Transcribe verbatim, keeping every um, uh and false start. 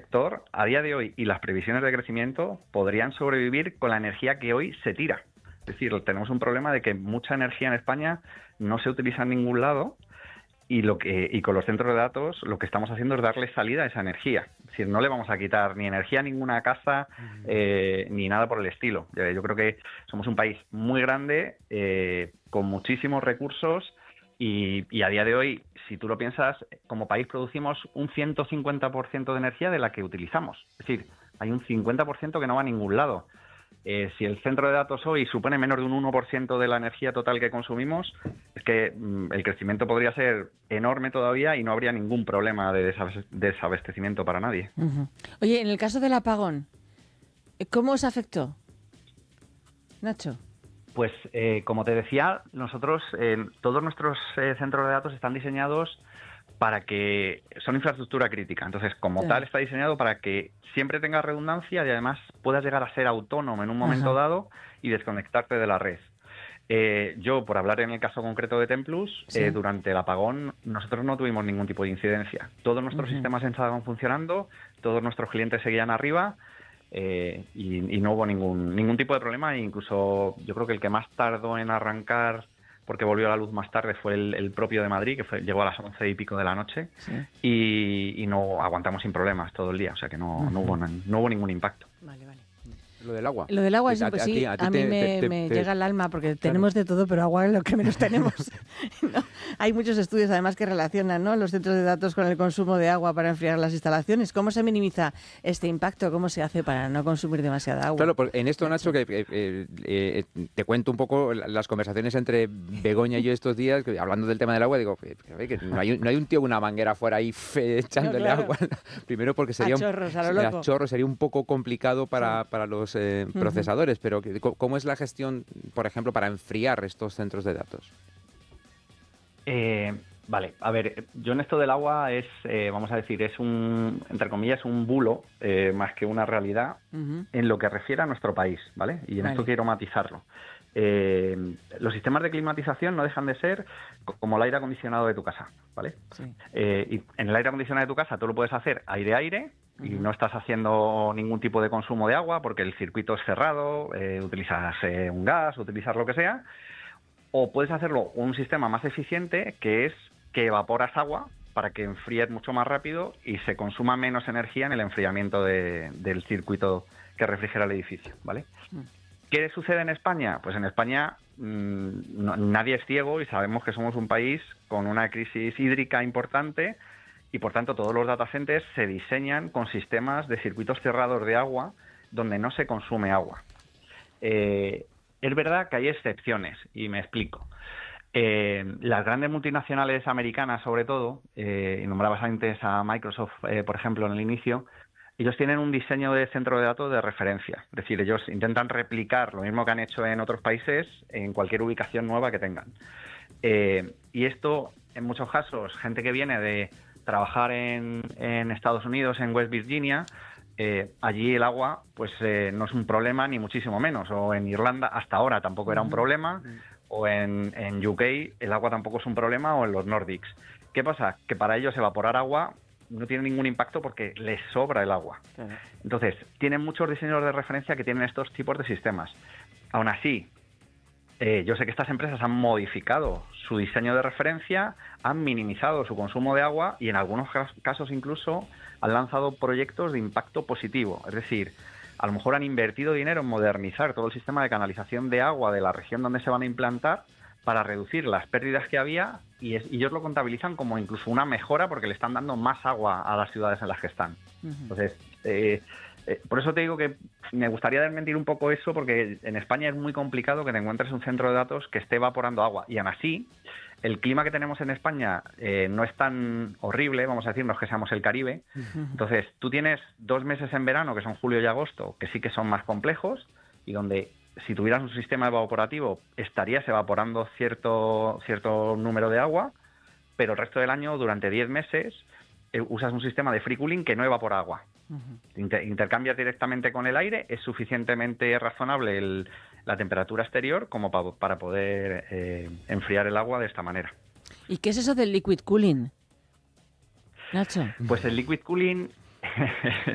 sector, a día de hoy, y las previsiones de crecimiento, podrían sobrevivir con la energía que hoy se tira. Es decir, tenemos un problema de que mucha energía en España no se utiliza en ningún lado, y lo que y con los centros de datos lo que estamos haciendo es darle salida a esa energía. Es decir, no le vamos a quitar ni energía a ninguna casa, eh, ni nada por el estilo. Eh, yo creo que somos un país muy grande, eh, con muchísimos recursos, y, y a día de hoy, si tú lo piensas, como país producimos un ciento cincuenta por ciento de energía de la que utilizamos. Es decir, hay un cincuenta por ciento que no va a ningún lado. Eh, si el centro de datos hoy supone menos de un uno por ciento de la energía total que consumimos, es que mm, el crecimiento podría ser enorme todavía y no habría ningún problema de desabe- desabastecimiento para nadie. Uh-huh. Oye, en el caso del apagón, ¿cómo os afectó, Nacho? Pues, eh, como te decía, nosotros, eh, todos nuestros eh, centros de datos están diseñados para que son infraestructura crítica. Entonces, como Claro. tal, está diseñado para que siempre tenga redundancia y además puedas llegar a ser autónomo en un momento Ajá. dado y desconectarte de la red. Eh, yo, por hablar en el caso concreto de Templus, Sí. eh, durante el apagón nosotros no tuvimos ningún tipo de incidencia. Todos nuestros Ujú. sistemas estaban funcionando, todos nuestros clientes seguían arriba, eh, y, y no hubo ningún ningún tipo de problema. E incluso yo creo que el que más tardó en arrancar, porque volvió a la luz más tarde, fue el, el propio de Madrid, que fue, llegó a las once y pico de la noche, Sí. y, y no aguantamos sin problemas todo el día, o sea que no, no, hubo, no hubo ningún impacto. Vale, vale. Lo del agua. Lo del agua, sí, A- pues a sí, ti- a, a ti mí te- me, te- te- me te- llega al alma, porque tenemos de todo, pero agua es lo que menos tenemos. ¿No? Hay muchos estudios, además, que relacionan, ¿no?, los centros de datos con el consumo de agua para enfriar las instalaciones. ¿Cómo se minimiza este impacto? ¿Cómo se hace para no consumir demasiada agua? Claro, pues en esto, Nacho, que eh, eh, eh, te cuento un poco las conversaciones entre Begoña y yo estos días, que, hablando del tema del agua, digo, eh, que, que no, hay, un- no hay un tío con una manguera fuera ahí fe, echándole No, claro. agua. Primero porque sería, A un- chorros, a lo loco. chorros, sería un poco complicado para, Sí. para los eh, Ujú. procesadores, pero que- ¿cómo es la gestión, por ejemplo, para enfriar estos centros de datos? Eh, vale, a ver, yo en esto del agua es, eh, vamos a decir, es un, entre comillas, un bulo, eh, más que una realidad, Ujú. en lo que refiere a nuestro país, ¿vale? Y en Vale. esto quiero matizarlo. Eh, los sistemas de climatización no dejan de ser co- como el aire acondicionado de tu casa, ¿vale? Sí. Eh, y en el aire acondicionado de tu casa tú lo puedes hacer aire-aire y Ujú. no estás haciendo ningún tipo de consumo de agua porque el circuito es cerrado, eh, utilizas eh, un gas, utilizas lo que sea, o puedes hacerlo un sistema más eficiente, que es que evaporas agua para que enfríes mucho más rápido y se consuma menos energía en el enfriamiento de- del circuito que refrigera el edificio, ¿vale? Mm. ¿Qué sucede en España? Pues en España mmm, no- nadie es ciego y sabemos que somos un país con una crisis hídrica importante y por tanto todos los data centers se diseñan con sistemas de circuitos cerrados de agua donde no se consume agua. Eh, es verdad que hay excepciones y me explico. Eh, las grandes multinacionales americanas, sobre todo, eh, y nombrabas antes a Microsoft, eh, por ejemplo, en el inicio, ellos tienen un diseño de centro de datos de referencia. Es decir, ellos intentan replicar lo mismo que han hecho en otros países en cualquier ubicación nueva que tengan. Eh, y esto, en muchos casos, gente que viene de trabajar en, en Estados Unidos, en West Virginia, eh, allí el agua pues eh, no es un problema ni muchísimo menos. O en Irlanda, hasta ahora tampoco era un problema. O en, en U K el agua tampoco es un problema, o en los Nordics. ¿Qué pasa? Que para ellos evaporar agua no tiene ningún impacto porque les sobra el agua. Claro. Entonces, tienen muchos diseños de referencia que tienen estos tipos de sistemas. Aún así, eh, yo sé que estas empresas han modificado su diseño de referencia, han minimizado su consumo de agua y en algunos cas- casos incluso han lanzado proyectos de impacto positivo. Es decir, a lo mejor han invertido dinero en modernizar todo el sistema de canalización de agua de la región donde se van a implantar para reducir las pérdidas que había y, es, y ellos lo contabilizan como incluso una mejora porque le están dando más agua a las ciudades en las que están. Ujú. Entonces, eh, eh, por eso te digo que me gustaría desmentir un poco eso, porque en España es muy complicado que te encuentres un centro de datos que esté evaporando agua. Y aún así, el clima que tenemos en España eh, no es tan horrible, vamos a decir, no es que seamos el Caribe. Entonces, tú tienes dos meses en verano, que son julio y agosto, que sí que son más complejos, y donde si tuvieras un sistema evaporativo estarías evaporando cierto, cierto número de agua, pero el resto del año, durante diez meses, eh, usas un sistema de free cooling que no evapora agua. Ujú. Inter- intercambias directamente con el aire, es suficientemente razonable el- la temperatura exterior como pa- para poder eh, enfriar el agua de esta manera. ¿Y qué es eso del liquid cooling, Nacho? Pues el liquid cooling